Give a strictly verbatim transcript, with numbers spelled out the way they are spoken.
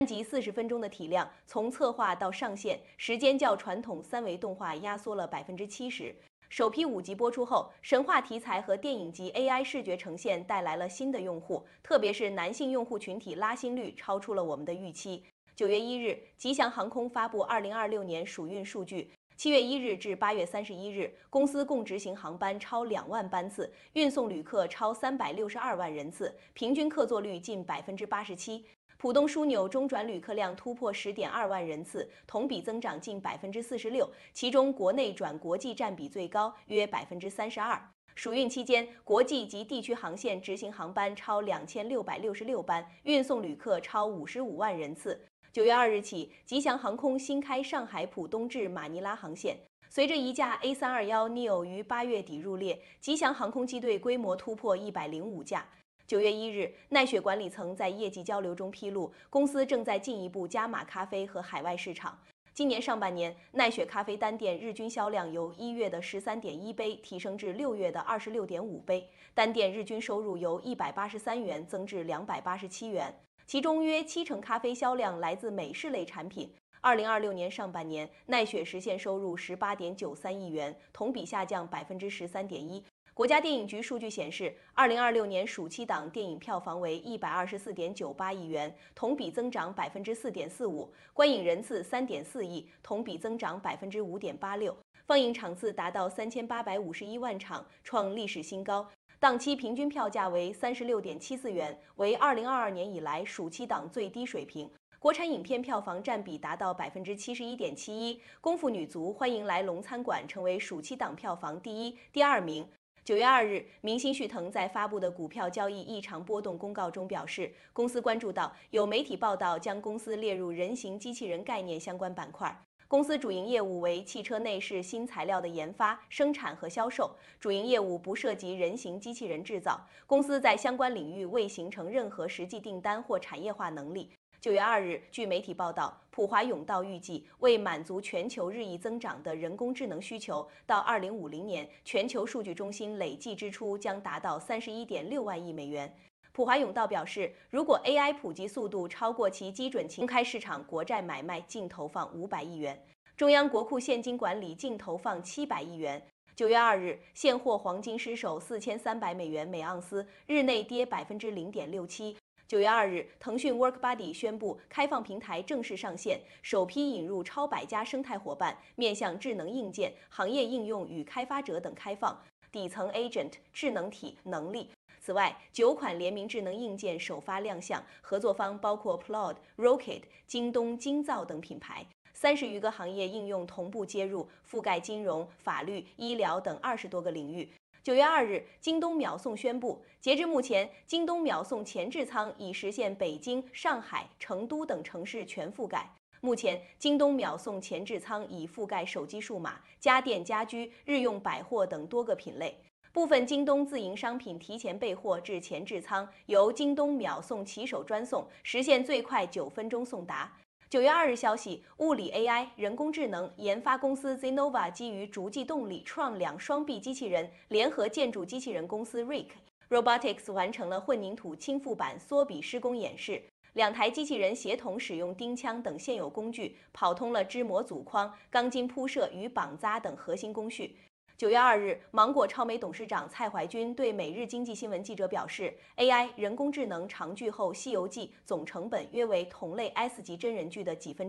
集四十分钟的体量，从策划到上线，时间较传统三维动画压缩了百分之七十。首批五集播出后，神话题材和电影级 A I 视觉呈现带来了新的用户，特别是男性用户群体拉新率超出了我们的预期。九月一日，吉祥航空发布二零二六年暑运数据。七月一日至八月三十一日，公司共执行航班超两万班次，运送旅客超三百六十二万人次，平均客座率近百分之八十七。浦东枢纽中转旅客量突破十点二万人次，同比增长近百分之四十六，其中国内转国际占比最高，约百分之三十二。暑运期间，国际及地区航线执行航班超两千六百六十六班，运送旅客超五十五万人次。九月二日起，吉祥航空新开上海浦东至马尼拉航线。随着一架 A 三二一 neo 于八月底入列，吉祥航空机队规模突破一百零五架。九月一日，奈雪管理层在业绩交流中披露，公司正在进一步加码咖啡和海外市场。今年上半年，奈雪咖啡单店日均销量由一月的十三点一杯提升至六月的二十六点五杯，单店日均收入由一百八十三元增至两百八十七元，其中约七成咖啡销量来自美式类产品。二零二六年上半年，奈雪实现收入十八点九三亿元，同比下降百分之十三点一。国家电影局数据显示，二零二六年暑期档电影票房为一百二十四点九八亿元，同比增长百分之四点四五，观影人次三点四亿，同比增长百分之五点八六，放映场次达到三千八百五十一万场，创历史新高。档期平均票价为三十六点七四元，为二零二二年以来暑期档最低水平。国产影片票房占比达到百分之七十一点七一，《功夫女足欢迎来龙餐馆》成为暑期档票房第一、第二名。九月二日，明星旭腾在发布的股票交易异常波动公告中表示，公司关注到有媒体报道将公司列入人形机器人概念相关板块。公司主营业务为汽车内饰新材料的研发、生产和销售，主营业务不涉及人形机器人制造。公司在相关领域未形成任何实际订单或产业化能力。九月二日，据媒体报道，普华永道预计为满足全球日益增长的人工智能需求，到二零五零年，全球数据中心累计支出将达到三十一点六万亿美元。普华永道表示，如果 A I 普及速度超过其基准期，公开市场国债买卖净投放五百亿元，中央国库现金管理净投放七百亿元。九月二日，现货黄金失守四千三百美元每盎司，日内跌百分之零点六七。九月二日，腾讯 WorkBuddy 宣布开放平台正式上线，首批引入超百家生态伙伴，面向智能硬件、行业应用与开发者等开放，底层 Agent、智能体、能力。此外，九款联名智能硬件首发亮相，合作方包括 Plod、Rocket、京东、京造等品牌。三十余个行业应用同步接入，覆盖金融、法律、医疗等二十多个领域。九月二日，京东秒送宣布，截至目前，京东秒送前置仓已实现北京、上海、成都等城市全覆盖。目前，京东秒送前置仓已覆盖手机数码、家电家居、日用百货等多个品类。部分京东自营商品提前备货至前置仓，由京东秒送骑手专送，实现最快九分钟送达。九月二日消息，物理 A I 人工智能研发公司 Zenova 基于逐迹动力创两双臂机器人，联合建筑机器人公司 Rick Robotics 完成了混凝土倾覆板缩比施工演示。两台机器人协同使用钉枪等现有工具，跑通了支模组框、钢筋铺设与绑扎等核心工序。九月二日，芒果超媒董事长蔡怀君对每日经济新闻记者表示 ，A I 人工智能长剧后《西游记》总成本约为同类 S 级真人剧的几分。